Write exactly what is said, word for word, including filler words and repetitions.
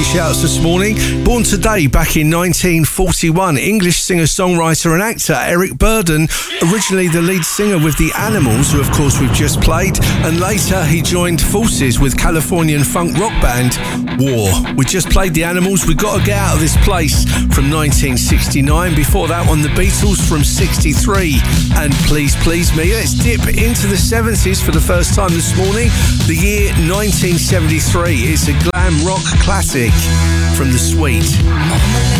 party shouts this morning. Born today back in nineteen forty-one, English singer, songwriter and actor Eric Burdon, originally the lead singer with The Animals, who of course we've just played, and later he joined forces with Californian funk rock band War. We just played The Animals, We Gotta Get Out of This Place from nineteen sixty-nine. Before that one, The Beatles from sixty-three and Please Please Me. Let's dip into the seventies for the first time this morning. The year nineteen seventy-three. It's a glam rock classic from The Sweet.